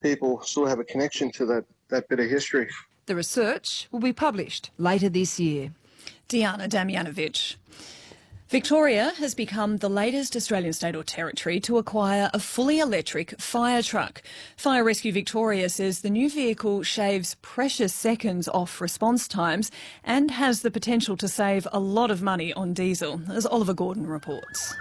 people still have a connection to that bit of history. The research will be published later this year. Diana Damjanovic. Victoria has become the latest Australian state or territory to acquire a fully electric fire truck. Fire Rescue Victoria says the new vehicle shaves precious seconds off response times and has the potential to save a lot of money on diesel, as Oliver Gordon reports.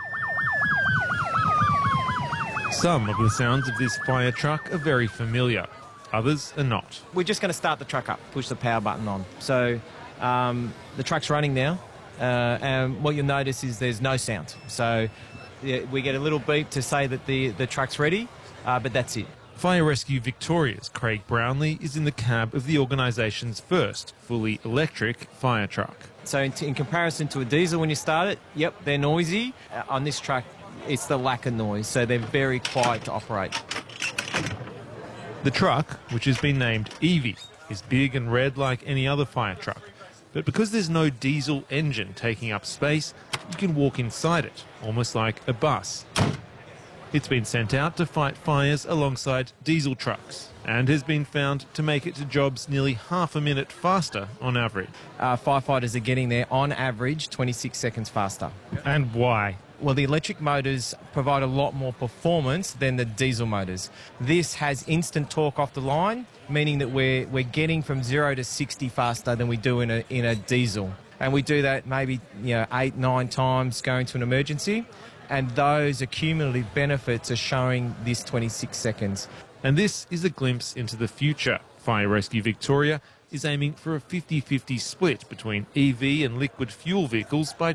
Some of the sounds of this fire truck are very familiar, others are not. We're just going to start the truck up, push the power button on. So the truck's running now. And what you'll notice is there's no sound. So we get a little beep to say that the truck's ready, but that's it. Fire Rescue Victoria's Craig Brownlee is in the cab of the organisation's first fully electric fire truck. So in comparison to a diesel when you start it, yep, they're noisy. On this truck, it's the lack of noise, so they're very quiet to operate. The truck, which has been named Evie, is big and red like any other fire truck. But because there's no diesel engine taking up space, you can walk inside it, almost like a bus. It's been sent out to fight fires alongside diesel trucks and has been found to make it to jobs nearly half a minute faster on average. Firefighters are getting there on average 26 seconds faster. And why? Well, the electric motors provide a lot more performance than the diesel motors. This has instant torque off the line, meaning that we're getting from 0 to 60 faster than we do in a diesel. And we do that maybe 8, 9 times going to an emergency, and those accumulative benefits are showing this 26 seconds. And this is a glimpse into the future. Fire Rescue Victoria is aiming for a 50-50 split between EV and liquid fuel vehicles by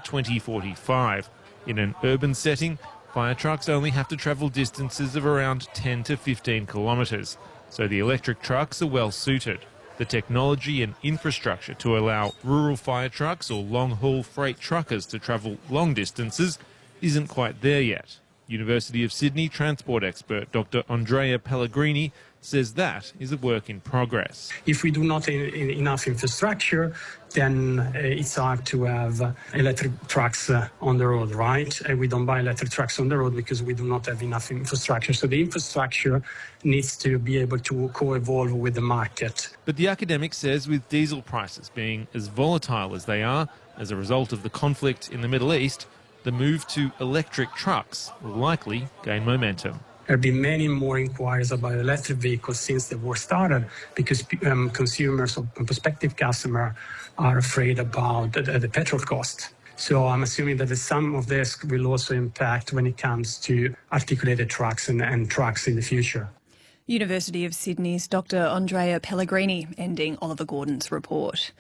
2045. In an urban setting, fire trucks only have to travel distances of around 10 to 15 kilometres, so the electric trucks are well suited. The technology and infrastructure to allow rural fire trucks or long-haul freight truckers to travel long distances isn't quite there yet. University of Sydney transport expert Dr. Andrea Pellegrini says that is a work in progress. If we do not have enough infrastructure, then it's hard to have electric trucks on the road, right? We don't buy electric trucks on the road because we do not have enough infrastructure. So the infrastructure needs to be able to co-evolve with the market. But the academic says with diesel prices being as volatile as they are as a result of the conflict in the Middle East, the move to electric trucks will likely gain momentum. There have been many more inquiries about electric vehicles since the war started because consumers or prospective customers are afraid about the petrol cost. So I'm assuming that some of this will also impact when it comes to articulated trucks and trucks in the future. University of Sydney's Dr. Andrea Pellegrini, ending Oliver Gordon's report.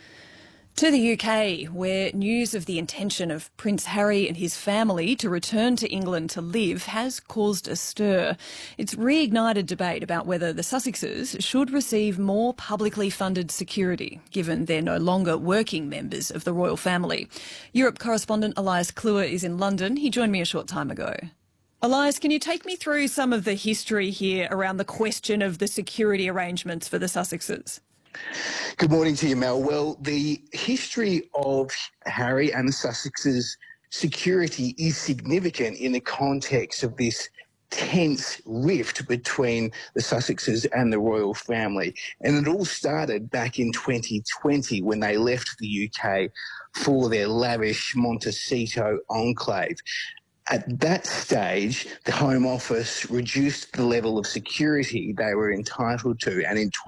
To the UK, where news of the intention of Prince Harry and his family to return to England to live has caused a stir. It's reignited debate about whether the Sussexes should receive more publicly funded security, given they're no longer working members of the royal family. Europe correspondent Elias Kluwer is in London. He joined me a short time ago. Elias, can you take me through some of the history here around the question of the security arrangements for the Sussexes? Good morning to you, Mel. Well, the history of Harry and the Sussexes' security is significant in the context of this tense rift between the Sussexes and the royal family. And it all started back in 2020 when they left the UK for their lavish Montecito enclave. At that stage, the Home Office reduced the level of security they were entitled to, and in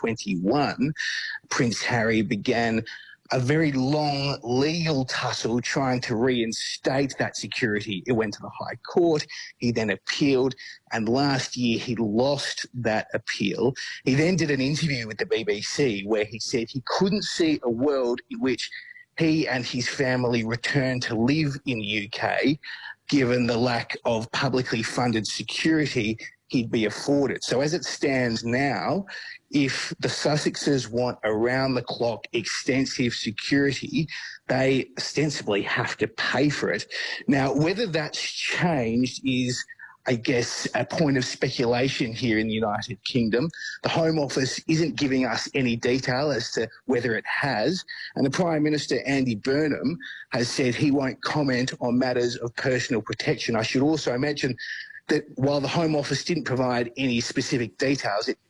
2021, Prince Harry began a very long legal tussle trying to reinstate that security. It went to the High Court, he then appealed, and last year he lost that appeal. He then did an interview with the BBC where he said he couldn't see a world in which he and his family returned to live in the UK, given the lack of publicly funded security he'd be afforded. So as it stands now, if the Sussexes want around-the-clock extensive security, they ostensibly have to pay for it. Now, whether that's changed is, I guess, a point of speculation here in the United Kingdom. The Home Office isn't giving us any detail as to whether it has, and the Prime Minister, Andy Burnham, has said he won't comment on matters of personal protection. I should also mention that while the Home Office didn't provide any specific details, it